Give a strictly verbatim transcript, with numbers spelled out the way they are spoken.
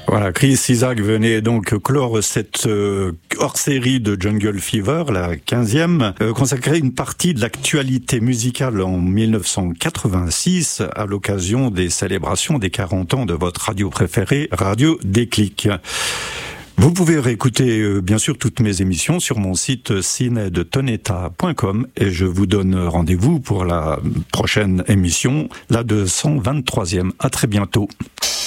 Voilà, Chris Isaak venait donc clore cette euh, hors-série de Jungle Fever, la quinzième, euh, consacrée une partie de l'actualité musicale en mille neuf cent quatre-vingt-six à l'occasion des célébrations des quarante ans de votre radio préférée, Radio Déclic. Vous pouvez réécouter euh, bien sûr toutes mes émissions sur mon site ciné de tonetta point com et je vous donne rendez-vous pour la prochaine émission, la deux cent vingt-troisième. À très bientôt.